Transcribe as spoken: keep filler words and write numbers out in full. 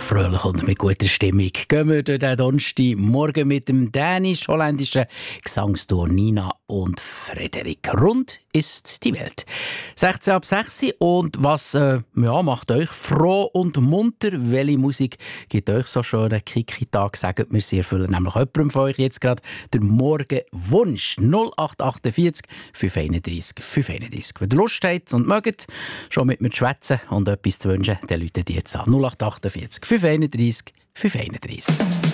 fröhlich und mit guter Stimmung gehen wir durch den Donnerstagmorgen mit dem dänisch-holländischen Gesangsduo Nina und Frederik. Rund ist die Welt. sechzehn ab sechs und was äh, ja, macht euch froh und munter? Welche Musik gibt euch so schon einen Kiki-Tag? Sagt mir sehr viel, nämlich jemandem von euch jetzt gerade der Morgenwunsch. null acht achtundvierzig fünf einunddreissig fünf einunddreissig. Wenn ihr Lust habt und mögt, schon mit mir zu schwätzen und etwas zu wünschen, dann ruft die jetzt an. null acht achtundvierzig fünf einunddreissig fünf einunddreissig.